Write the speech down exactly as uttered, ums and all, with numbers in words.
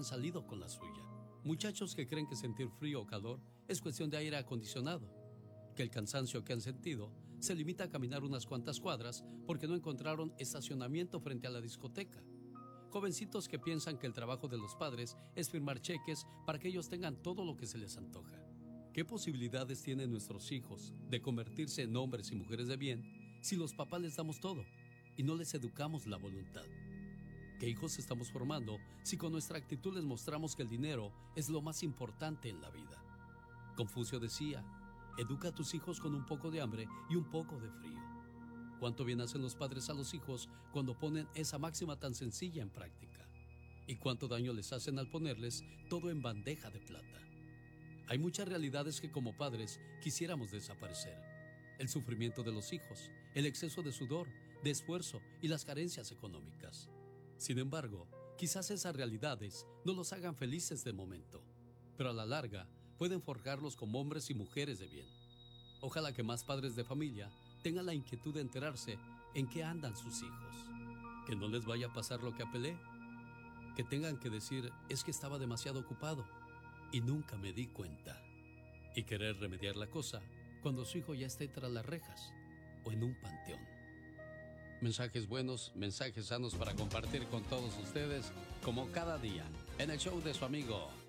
han salido con la suya. Muchachos que creen que sentir frío o calor es cuestión de aire acondicionado, que el cansancio que han sentido se limita a caminar unas cuantas cuadras porque no encontraron estacionamiento frente a la discoteca. Jovencitos que piensan que el trabajo de los padres es firmar cheques para que ellos tengan todo lo que se les antoja. ¿Qué posibilidades tienen nuestros hijos de convertirse en hombres y mujeres de bien si los papás les damos todo y no les educamos la voluntad? ¿Qué hijos estamos formando si con nuestra actitud les mostramos que el dinero es lo más importante en la vida? Confucio decía: educa a tus hijos con un poco de hambre y un poco de frío. ¿Cuánto bien hacen los padres a los hijos cuando ponen esa máxima tan sencilla en práctica? ¿Y cuánto daño les hacen al ponerles todo en bandeja de plata? Hay muchas realidades que como padres quisiéramos desaparecer. El sufrimiento de los hijos, el exceso de sudor, de esfuerzo y las carencias económicas. Sin embargo, quizás esas realidades no los hagan felices de momento, pero a la larga pueden forjarlos como hombres y mujeres de bien. Ojalá que más padres de familia tengan la inquietud de enterarse en qué andan sus hijos. Que no les vaya a pasar lo que a Pelé. Que tengan que decir: es que estaba demasiado ocupado y nunca me di cuenta. Y querer remediar la cosa cuando su hijo ya esté tras las rejas o en un panteón. Mensajes buenos, mensajes sanos para compartir con todos ustedes, como cada día, en el show de su amigo